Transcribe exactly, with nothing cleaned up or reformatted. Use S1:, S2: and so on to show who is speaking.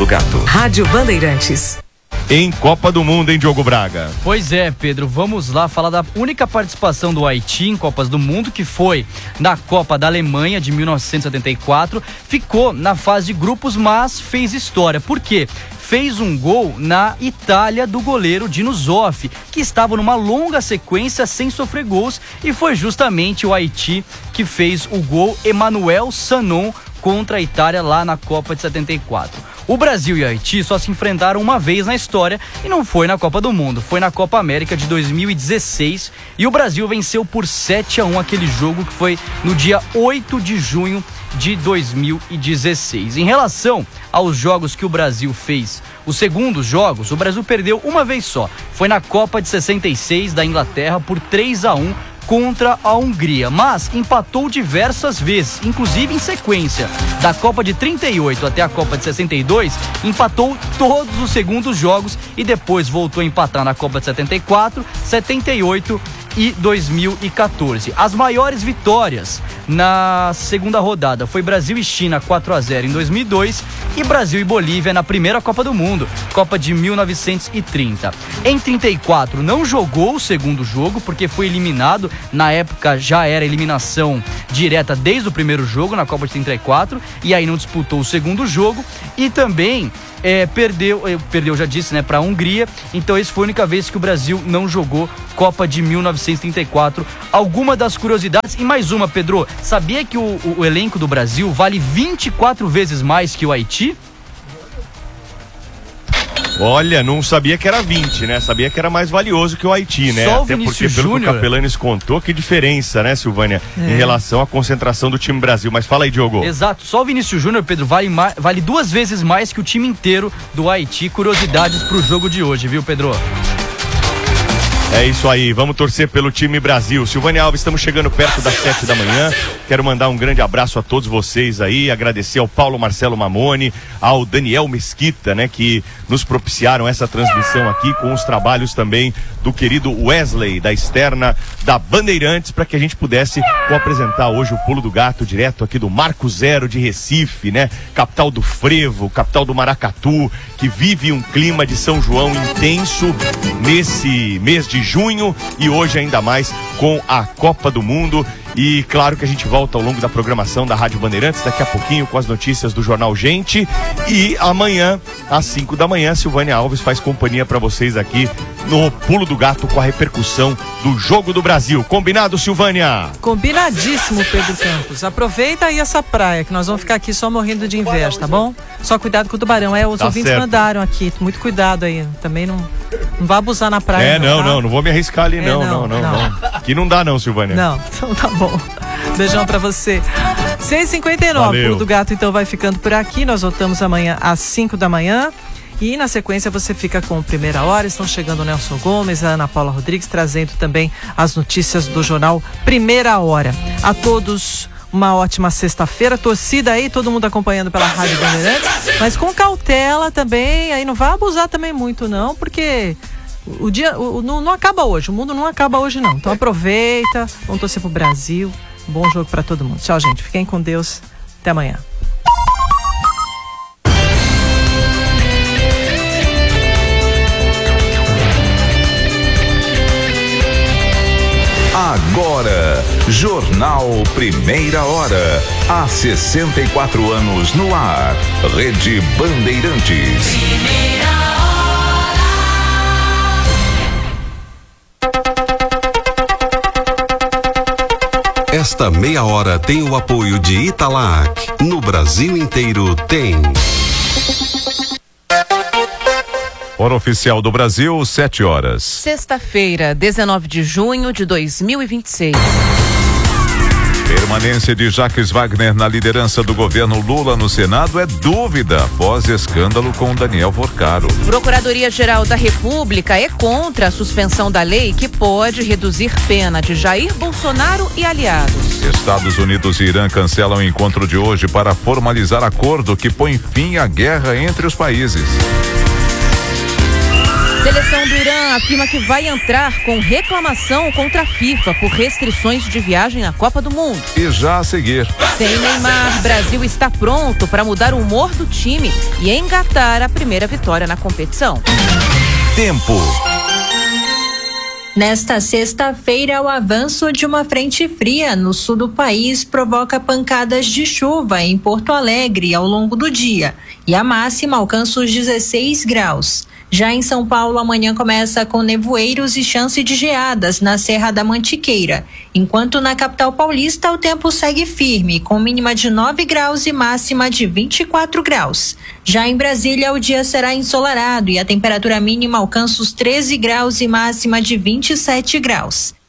S1: do Gato.
S2: Rádio Bandeirantes.
S1: Em Copa do Mundo, em Diogo Braga.
S3: Pois é, Pedro, vamos lá falar da única participação do Haiti em Copas do Mundo, que foi na Copa da Alemanha de mil novecentos e setenta e quatro. Ficou na fase de grupos, mas fez história. Por quê? Fez um gol na Itália do goleiro Dino Zoff, que estava numa longa sequência sem sofrer gols, e foi justamente o Haiti que fez o gol. Emmanuel Sanon contra a Itália lá na Copa de setenta e quatro. O Brasil e o Haiti só se enfrentaram uma vez na história e não foi na Copa do Mundo, foi na Copa América de dois mil e dezesseis, e o Brasil venceu por sete a um aquele jogo, que foi no dia oito de junho de dois mil e dezesseis. Em relação aos jogos que o Brasil fez, os segundos jogos, o Brasil perdeu uma vez só. Foi na Copa de sessenta e seis da Inglaterra por três a um contra a Hungria, mas empatou diversas vezes, inclusive em sequência. Da Copa de trinta e oito até a Copa de sessenta e dois, empatou todos os segundos jogos e depois voltou a empatar na Copa de setenta e quatro, setenta e oito e dois mil e quatorze. As maiores vitórias na segunda rodada foi Brasil e China quatro a zero em dois mil e dois e Brasil e Bolívia na primeira Copa do Mundo, Copa de mil novecentos e trinta. Em trinta e quatro não jogou o segundo jogo porque foi eliminado. Na época já era eliminação direta desde o primeiro jogo na Copa de trinta e quatro, e aí não disputou o segundo jogo, e também é, perdeu, é, perdeu, já disse, né, para a Hungria. Então essa foi a única vez que o Brasil não jogou Copa de mil novecentos e trinta e quatro. Alguma das curiosidades, e mais uma, Pedro, sabia que o, o, o elenco do Brasil vale vinte e quatro vezes mais que o Haiti?
S1: Olha, não sabia que era vinte, né? Sabia que era mais valioso que o Haiti, né?
S3: Só o
S1: Até
S3: Vinícius
S1: porque, pelo
S3: Júnior...
S1: que o Capelanes contou, que diferença, né, Silvânia, é. em relação à concentração do time Brasil. Mas fala aí, Diogo.
S3: Exato, só o Vinícius Júnior, Pedro, vale, mais, vale duas vezes mais que o time inteiro do Haiti. Curiosidades pro jogo de hoje, viu, Pedro?
S1: É isso aí, vamos torcer pelo time Brasil. Silvânia Alves, estamos chegando perto das sete da manhã. Quero mandar um grande abraço a todos vocês aí, agradecer ao Paulo Marcelo Mamone, ao Daniel Mesquita, né, que nos propiciaram essa transmissão aqui, com os trabalhos também do querido Wesley, da externa da Bandeirantes, para que a gente pudesse apresentar hoje o Pulo do Gato, direto aqui do Marco Zero de Recife, né, capital do frevo, capital do maracatu, que vive um clima de São João intenso nesse mês de junho, e hoje ainda mais com a Copa do Mundo. E claro que a gente volta ao longo da programação da Rádio Bandeirantes daqui a pouquinho com as notícias do Jornal Gente, e amanhã às cinco da manhã Silvânia Alves faz companhia para vocês aqui no Pulo do Gato, com a repercussão do Jogo do Brasil. Combinado, Silvânia?
S4: Combinadíssimo, Pedro Campos. Aproveita aí essa praia, que nós vamos ficar aqui só morrendo de inveja, tá bom? Só cuidado com o tubarão. É, os
S1: tá
S4: ouvintes
S1: certo.
S4: mandaram aqui, muito cuidado aí. Também não, não vai abusar na praia.
S1: É, não,
S4: não, tá?
S1: não, não vou me arriscar ali,
S4: É,
S1: não,
S4: não,
S1: não, não,
S4: não.
S1: não. Aqui não dá não, Silvânia.
S4: Não, então tá bom. Beijão pra você. seis e cinquenta e nove, o Pulo do Gato então vai ficando por aqui. Nós voltamos amanhã às cinco da manhã. E na sequência você fica com Primeira Hora. Estão chegando o Nelson Gomes, a Ana Paula Rodrigues, trazendo também as notícias do jornal Primeira Hora. A todos uma ótima sexta-feira. Torcida aí, todo mundo acompanhando pela Rádio Bandeirantes, mas com cautela também. Aí não vai abusar também muito não, porque o dia o, o, não, não acaba hoje. O mundo não acaba hoje não. Então aproveita, vamos torcer pro Brasil. Bom jogo pra todo mundo. Tchau, gente. Fiquem com Deus. Até amanhã.
S5: Agora, Jornal Primeira Hora. Há sessenta e quatro anos no ar. Rede Bandeirantes.
S6: Primeira hora.
S7: Esta meia hora tem o apoio de Italac. No Brasil inteiro tem.
S5: Hora oficial do Brasil, sete horas.
S8: Sexta-feira, dezenove de junho de dois mil e vinte e seis.
S5: Permanência de Jacques Wagner na liderança do governo Lula no Senado é dúvida após escândalo com Daniel Forcaro.
S8: Procuradoria-Geral da República é contra a suspensão da lei que pode reduzir pena de Jair Bolsonaro e aliados.
S5: Estados Unidos e Irã cancelam o encontro de hoje para formalizar acordo que põe fim à guerra entre os países.
S8: Seleção do Irã afirma que vai entrar com reclamação contra a FIFA por restrições de viagem na Copa do Mundo.
S5: E já a seguir.
S8: Sem Neymar, Brasil está pronto para mudar o humor do time e engatar a primeira vitória na competição.
S5: Tempo.
S2: Nesta sexta-feira, o avanço de uma frente fria no sul do país provoca pancadas de chuva em Porto Alegre ao longo do dia e a máxima alcança os dezesseis graus. Já em São Paulo, amanhã começa com nevoeiros e chance de geadas na Serra da Mantiqueira, enquanto na capital paulista o tempo segue firme, com mínima de nove graus e máxima de vinte e quatro graus. Já em Brasília, o dia será ensolarado e a temperatura mínima alcança os treze graus e máxima de vinte e sete graus.